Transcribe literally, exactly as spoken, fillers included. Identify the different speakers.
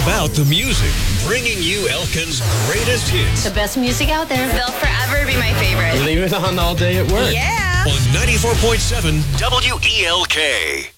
Speaker 1: about the music, bringing you Elkin's greatest hits.
Speaker 2: The best music out there.
Speaker 3: They'll forever be my favorite.
Speaker 4: Leave it on all day at work.
Speaker 3: Yeah.
Speaker 1: On ninety-four point seven W E L K.